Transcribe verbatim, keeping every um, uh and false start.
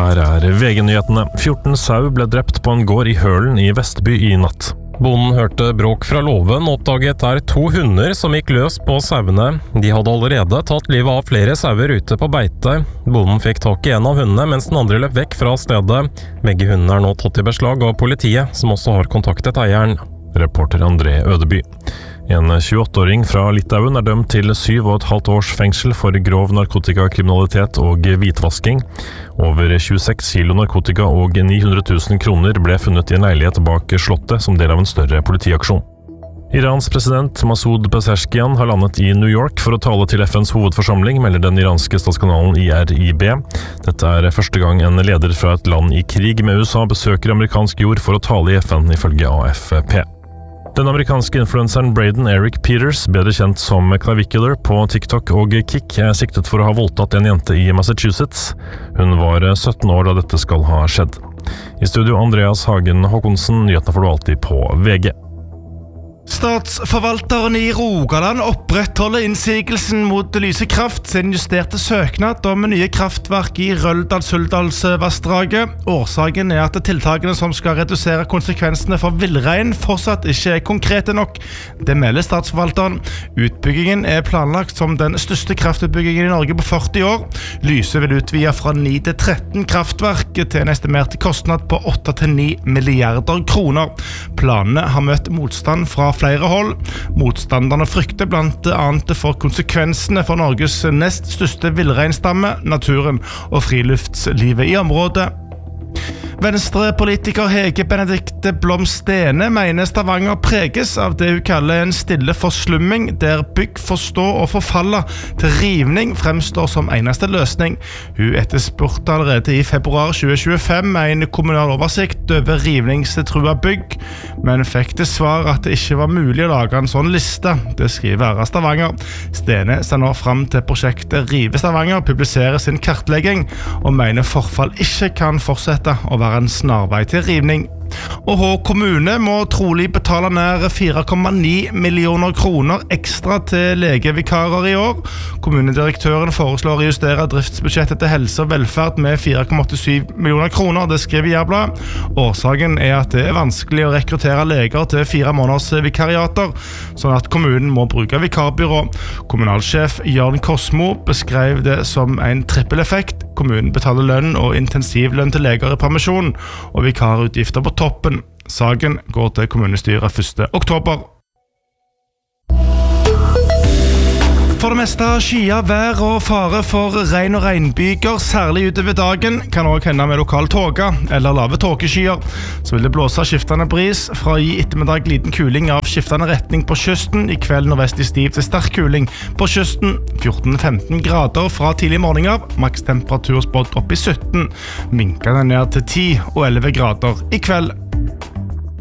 her er V G-nyhetene. fjorten sau ble drept på en gård i Hølen i Vestby i natt. Bonden hørte bråk fra låven og oppdaget der to hunder som gikk løs på sauene. De hadde allerede tatt livet av flere sauer ute på beite. Bonden fikk tak i en av hundene, mens den andre løp vekk fra stedet. Begge hundene er nå tatt i beslag av politiet, som også har kontaktet eieren. Reporter André Ødeby. En tjueåtte-åring fra Litauen er dømt til syv og et halvt års fengsel for grov narkotikakriminalitet og hvitvasking. Over tjueseks kilo narkotika og ni hundre tusen kroner ble funnet i en leilighet bak slottet som del av en større politiaksjon. Irans president Masoud Pezeshkian har landet i New York for å tale til F N's hovedforsamling, melder den iranske statskanalen I R I B. Dette er første gang en leder fra et land i krig med U S A besøker amerikansk jord for å tale i F N, ifølge A F P. Den amerikanske influenseren Braden Eric Peters, bedre kjent som Clavicular på TikTok og Kik, er siktet for å ha voldtatt en jente i Massachusetts. Hun var sytten år da dette skal ha skjedd. I studio Andreas Hagen Håkonsen, nyhetene får du alltid på V G. Statsforvalteren i Rogaland opprettholder innsigelsen mot Lyse Kraft sin justerte søknad om nye kraftverk i Røldal-Suldalsvassdraget. Årsaken er at tiltakene som skal redusere konsekvensene for villrein fortsatt ikke er konkrete nok. Det melder statsforvalteren. Utbyggingen er planlagt som den største kraftutbyggingen i Norge på førti år. Lyse vil utvide fra ni til tretten kraftverk til en estimert kostnad på åtte til ni milliarder kroner. Planene har møtt motstand fra flere hold. Motstanderne frykter blant annet for konsekvensene for Norges nest største villreinstamme, naturen og friluftslivet i området. Venstre-politiker Hege Benedikte Blom Stene mener Stavanger preges av det hun kaller en stille forslumming, der bygg får stå og forfalle til rivning fremstår som eneste løsning. Hun etterspurte allerede i februar tjue tjuefem en kommunal oversikt over rivningstrua bygg, men fikk til svar at det ikke var mulig å lage en sånn liste. Det skriver Æra Stavanger. Stene ser nå frem til prosjektet Rive Stavanger publiserer sin kartlegging, og mener forfall ikke kan fortsette å være en snarvei til rivning. Og Hå kommune må trolig betale nær fire komma ni millioner kroner ekstra til legevikarer i år. Kommunedirektøren foreslår å justere driftsbudsjettet til helse og velferd med fire komma åttisyv millioner kroner, det skriver Jærbladet. Årsaken er at det er vanskelig å rekruttere leger til fire måneders vikariater, sånn at kommunen må bruke vikarbyrå. Kommunalsjef Jørn Kosmo beskrev det som en trippeleffekt. Kommunen betaler lønn og intensivlønn til leger i permisjon, og vikarutgifter på toppen. Saken går til kommunestyret første oktober. For det meste skyer vær og fare for regn og regnbyger, særlig utover dagen. Kan også hende med lokal tåke eller lave tåkeskyer. Så vil det blåse skiftende bris fra i ettermiddag liten kuling av skiftende retning på kysten. I kveld nordvestlig stiv til sterk kuling på kysten. fjorten til femten grader fra tidlig morgen av. Maks temperatur spådd opp i sytten. Minkene ned til ti og elleve grader i kveld.